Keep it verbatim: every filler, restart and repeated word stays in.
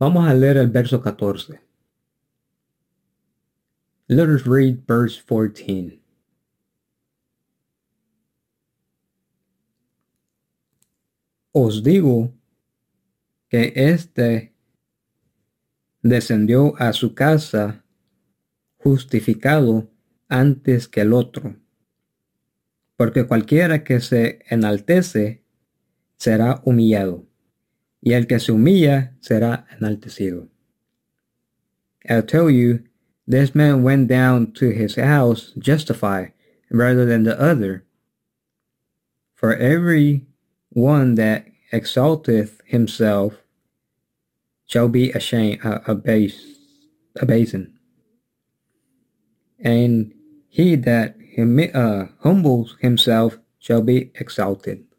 Vamos a leer el verso catorce. Let us read verse fourteen. Os digo que éste descendió a su casa justificado antes que el otro, porque cualquiera que se enaltece será humillado, y el que se humilla será enaltecido. I'll tell you, this man went down to his house justified rather than the other. For every one that exalteth himself shall be ashamed, uh, abased, abased, and he that hum- uh, humbles himself shall be exalted.